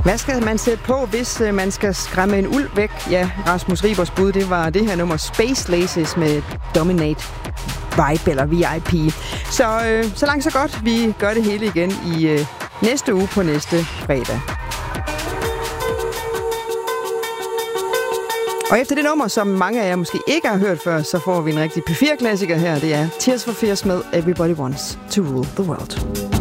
Hvad skal man sætte på, hvis man skal skræmme en ulv væk? Ja, Rasmus Ribers bud, det var det her nummer Space Laces med Dominate Vibe eller VIP. Så langt så godt. Vi gør det hele igen i næste uge på næste fredag. Og efter det nummer, som mange af jer måske ikke har hørt før, så får vi en rigtig P4-klassiker her. Det er Tears for Fears med Everybody Wants to Rule the World.